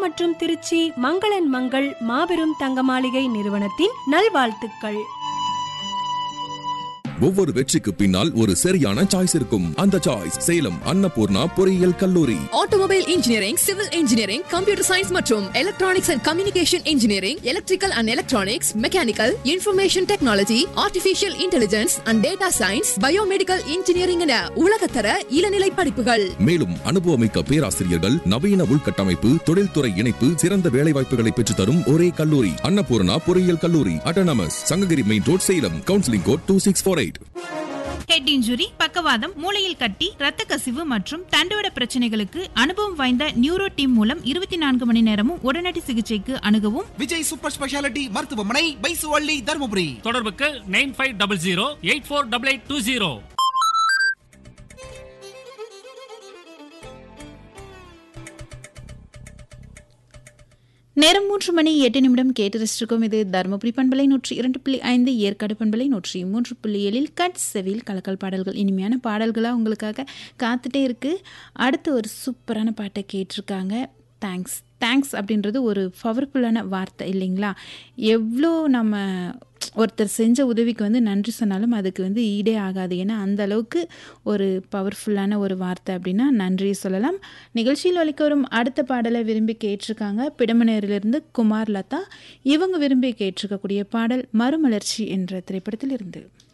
மற்றும் திருச்சி மங்களன் மங்கள் மாபெரும் தங்க மாளிகை நிறுவனத்தின் நல்வாழ்த்துக்கள். ஒவ்வொரு வெற்றிக்கு பின்னால் ஒரு சரியான சாய்ஸ் இருக்கும். அந்த சாய்ஸ் சேலம் அன்னபூர்ணா பொறியியல் கல்லூரி. Automobile engineering, civil engineering, computer science மற்றும் electronics and communication engineering, electrical and electronics, mechanical, information technology, artificial intelligence and data science, biomedical engineering என உலகத்தர இளநிலை படிப்புகள். மேலும் அனுபவமிக்க பேராசிரியர்கள், நவீன உள்கட்டமைப்பு, தொழில்துறை இணைப்பு, சிறந்த வேலைவாய்ப்புகளை பெற்றுத் தரும் ஒரே கல்லூரி அன்னபூர்ணா பொறியியல் கல்லூரி, autonomous, Sankagiri main road, Salem. Counselling code 2648. Head injury, பக்கவாதம், மூளையில் கட்டி, இரத்த கசிவு மற்றும் தண்டுவட பிரச்சனைகளுக்கு அனுபவம் வாய்ந்த நியூரோ டீம் மூலம் 24 மணி நேரமும் உடனடி சிகிச்சைக்கு அணுகவும் விஜய் சூப்பர் ஸ்பெஷாலிட்டி மருத்துவமனை, பைசுவள்ளி, தருமபுரி. தொடர்புக்கு 9500848820. நேரம் 3:08 கேட்டு ரசிச்சிருக்கோம். இது தருமபுரி பண்பலை 102.5, ஏற்காடு பண்பலை 103.7 கட் செவில் கலக்கல் பாடல்கள். இனிமையான பாடல்களாக உங்களுக்காக காத்துட்டே இருக்கு. அடுத்து ஒரு சூப்பரான பாட்டை கேட்டிருக்காங்க. தேங்க்ஸ் அப்படின்றது ஒரு பவர்ஃபுல்லான வார்த்தை இல்லைங்களா? எவ்வளோ நம்ம ஒருத்தர் செஞ்ச உதவிக்கு நன்றி சொன்னாலும் அதுக்கு ஈடே ஆகாது. ஏன்னா அந்த அளவுக்கு ஒரு பவர்ஃபுல்லான ஒரு வார்த்தை அப்படின்னா நன்றியை சொல்லலாம். நிகழ்ச்சியில் ஒலிக்க வரும் அடுத்த பாடலை விரும்பி கேட்டிருக்காங்க பிடமனேரிலிருந்து குமார் லதா. இவங்க விரும்பி கேட்டிருக்கக்கூடிய பாடல் மறுமலர்ச்சி என்ற திரைப்படத்தில் இருந்து.